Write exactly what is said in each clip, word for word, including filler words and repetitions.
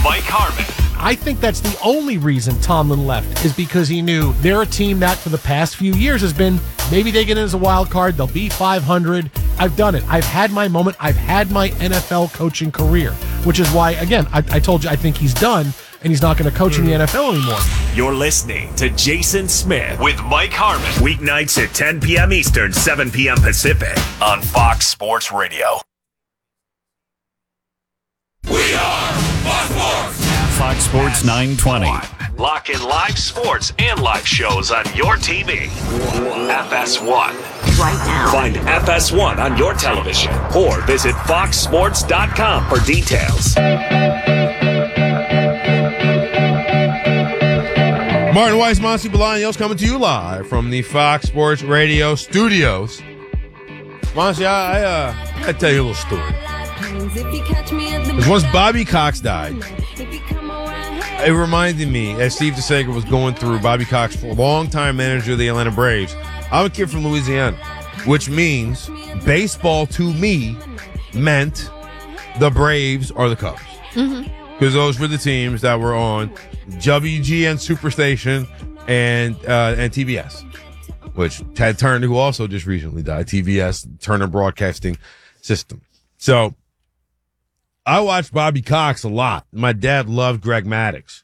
Mike Harmon. I think that's the only reason Tomlin left is because he knew they're a team that for the past few years has been, maybe they get in as a wild card, they'll be five hundred. I've done it. I've had my moment. I've had my N F L coaching career, which is why, again, I, I told you I think he's done and he's not going to coach in the N F L anymore. You're listening to Jason Smith with Mike Harmon. Weeknights at ten p.m. Eastern, seven p.m. Pacific on Fox Sports Radio. We are Fox Sports. Fox Sports nine twenty. Lock in live sports and live shows on your T V. F S one. Right now. Find F S one on your television or visit fox sports dot com for details. Martin Weiss, Monty Bolaños coming to you live from the Fox Sports Radio studios. Monty, I, I, uh, I gotta tell you a little story. Because once Bobby Cox died, it reminded me, as Steve DeSager was going through, Bobby Cox, longtime manager of the Atlanta Braves. I'm a kid from Louisiana, which means baseball to me meant the Braves or the Cubs. Mm-hmm. Because those were the teams that were on W G N Superstation and uh, and T B S, which Ted Turner, who also just recently died, T B S, Turner Broadcasting System. So I watched Bobby Cox a lot. My dad loved Greg Maddux.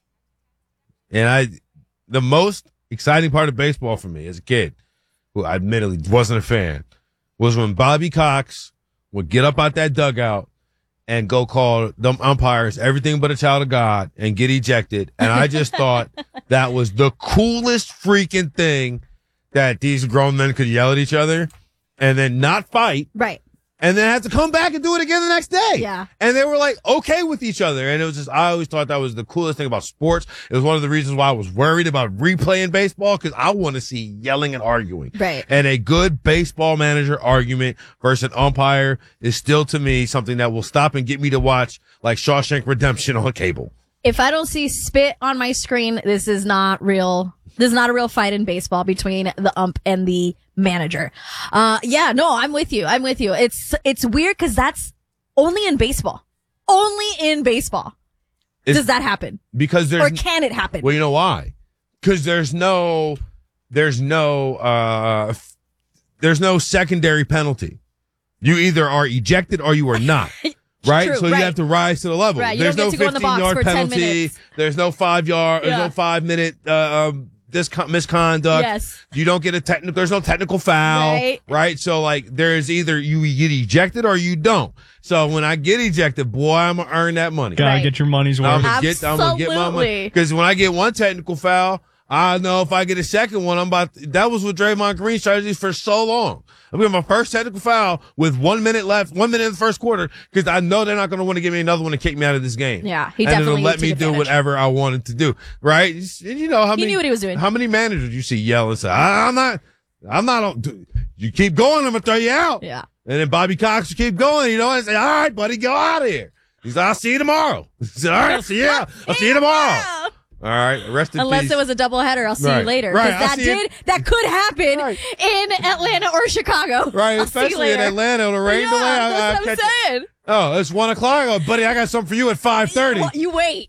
And I, the most exciting part of baseball for me as a kid, who I admittedly wasn't a fan, was when Bobby Cox would get up out that dugout and go call them umpires everything but a child of God and get ejected. And I just thought that was the coolest freaking thing, that these grown men could yell at each other and then not fight. Right. And then have to come back and do it again the next day. Yeah. And they were like okay with each other. And it was just, I always thought that was the coolest thing about sports. It was one of the reasons why I was worried about replaying baseball, because I want to see yelling and arguing. Right. And a good baseball manager argument versus an umpire is still, to me, something that will stop and get me to watch like Shawshank Redemption on cable. If I don't see spit on my screen, this is not real. This is not a real fight in baseball between the ump and the manager. Uh, yeah, no, I'm with you. I'm with you. It's, it's weird because that's only in baseball. Only in baseball It's, does that happen. Because there's, or can it happen? Well, you know why? Because there's no, there's no, uh, there's no secondary penalty. You either are ejected or you are not. Right? True, so right. you have to rise to the level. Right. You There's don't no get to go in the box fifteen-yard for ten penalty. minutes. There's no five-yard. Yeah. There's no five-minute uh, um, discon- misconduct. Yes. You don't get a technical. There's no technical foul. Right. Right. So like, there's either you get ejected or you don't. So when I get ejected, boy, I'm gonna earn that money. Gotta Right. get your money's I'm worth. gonna get. I'm gonna get my money. Absolutely. Because when I get one technical foul, I know if I get a second one, I'm about. To, that was what Draymond Green's strategy for so long. I'm getting my first technical foul with one minute left, one minute in the first quarter, because I know they're not going to want to give me another one to kick me out of this game. Yeah, he and definitely then let me took do advantage. whatever I wanted to do. Right? And you know how He many? knew what he was doing. How many managers you see yell and say, I, "I'm not, I'm not." On, you keep going, I'm gonna throw you out. Yeah. And then Bobby Cox would keep going. You know, and say, "All right, buddy, go out of here." He's like, "I'll see you tomorrow." He said, "All right, I'll see you. I'll see you tomorrow." All right, rest in Unless peace. it was a doubleheader, I'll see Right. you later. Right, Because I'll that see you- did, that could happen Right. in Atlanta or Chicago. Right, I'll see you especially in later. Atlanta, the rain Yeah, delay. I- that's I what I'm catch it. saying. Oh, it's one o'clock. Oh, buddy, I got something for you at five thirty. Well, you wait.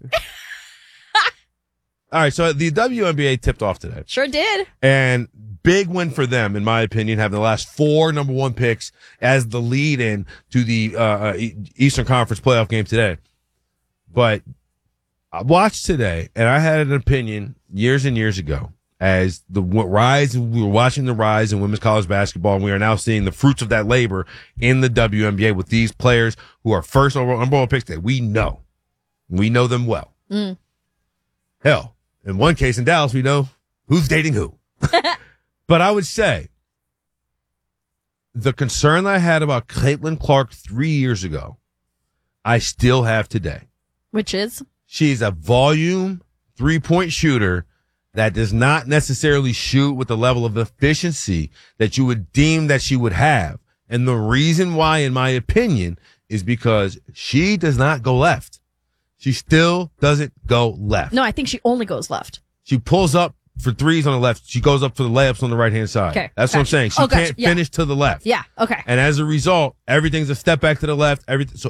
All right, so the W N B A tipped off today, Sure did. and big win for them, in my opinion, having the last four number one picks as the lead in to the uh, uh, E- Eastern Conference playoff game today. But I watched today, and I had an opinion years and years ago as the w- rise. We were watching the rise in women's college basketball, and we are now seeing the fruits of that labor in the W N B A with these players who are first overall number one picks that we know. We know them well. Mm. Hell, in one case in Dallas, we know who's dating who. But I would say the concern that I had about Caitlin Clark three years ago, I still have today. Which is? She's a volume three-point shooter that does not necessarily shoot with the level of efficiency that you would deem that she would have. And the reason why, in my opinion, is because she does not go left. She still doesn't go left. No, I think she only goes left. She pulls up for threes on the left. She goes up for the layups on the right-hand side. Okay, That's what I'm gotcha. saying. She Oh, gotcha. can't Yeah. finish to the left. Yeah, okay. And as a result, everything's a step back to the left. Everything. So